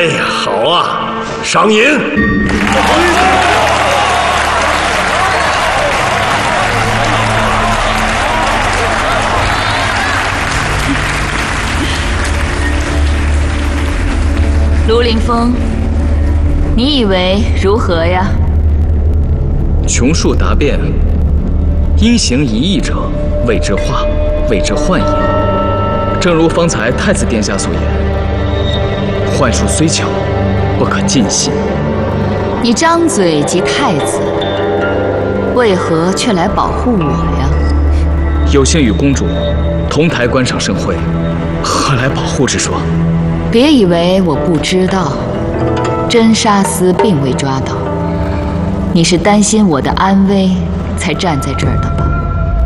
呀，好啊，赏银。 卢凌风，你以为如何呀？ 琼树答辩：因行一义者，谓之化，谓之幻也。正如方才太子殿下所言，幻术虽巧，不可尽信。 你张嘴即太子，为何却来保护我呀？ 有幸与公主同台观赏盛会，何来保护之说？ 别以为我不知道，真沙司并未抓到，你是担心我的安危才站在这儿的。